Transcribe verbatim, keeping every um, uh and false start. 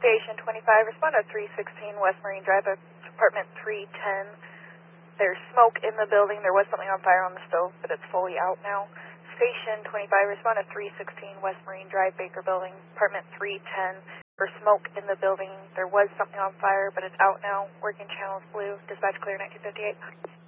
Station twenty-five, respond to three sixteen West Marine Drive, apartment three ten. There's smoke in the building. There was something on fire on the stove, but it's fully out now. Station twenty-five, respond to three sixteen West Marine Drive, Baker Building, apartment three ten. There's smoke in the building. There was something on fire, but it's out now. Working channels blue. Dispatch clear nineteen fifty-eight.